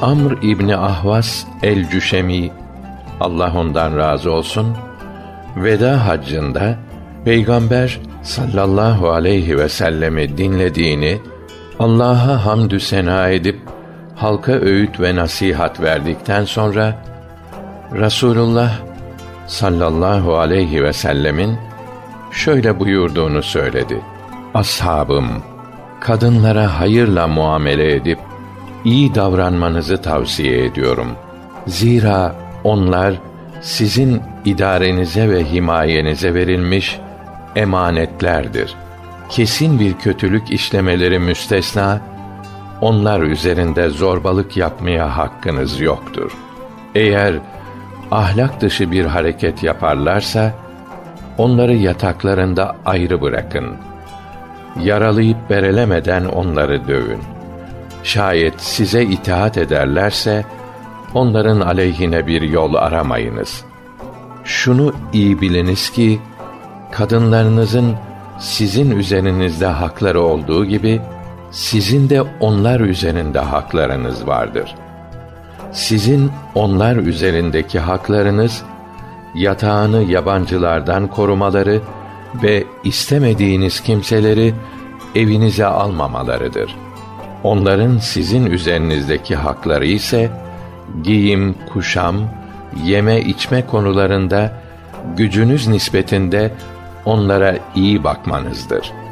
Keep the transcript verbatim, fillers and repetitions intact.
Amr İbni Ahvas el-Cüşemi, Allah ondan razı olsun, veda haccında Peygamber sallallahu aleyhi ve sellemi dinlediğini, Allah'a hamdü sena edip halka öğüt ve nasihat verdikten sonra Resulullah sallallahu aleyhi ve sellemin şöyle buyurduğunu söyledi: Ashabım, kadınlara hayırla muamele edip iyi davranmanızı tavsiye ediyorum. Zira onlar sizin idarenize ve himayenize verilmiş emanetlerdir. Kesin bir kötülük işlemeleri müstesna, onlar üzerinde zorbalık yapmaya hakkınız yoktur. Eğer ahlak dışı bir hareket yaparlarsa, onları yataklarında ayrı bırakın. Yaralayıp berelemeden onları dövün. Şayet size itaat ederlerse, onların aleyhine bir yol aramayınız. Şunu iyi biliniz ki, kadınlarınızın sizin üzerinizde hakları olduğu gibi, sizin de onlar üzerinde haklarınız vardır. Sizin onlar üzerindeki haklarınız, yatağını yabancılardan korumaları ve istemediğiniz kimseleri evinize almamalarıdır. Onların sizin üzerinizdeki hakları ise, giyim, kuşam, yeme içme konularında gücünüz nispetinde onlara iyi bakmanızdır.